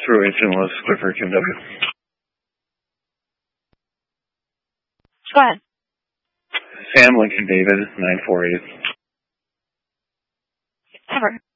through Agent Lewis, Clifford, Kim W. Go ahead. Sam Lincoln David, 948. Ever.